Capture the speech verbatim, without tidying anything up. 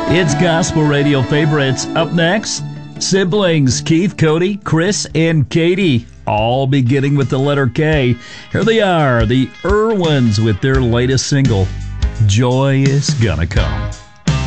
It's Gospel Radio Favorites. Up next, siblings Keith, Cody, Chris, and Katie, all beginning with the letter K. Here they are, the Irwins, with their latest single, Joy Is Gonna Come.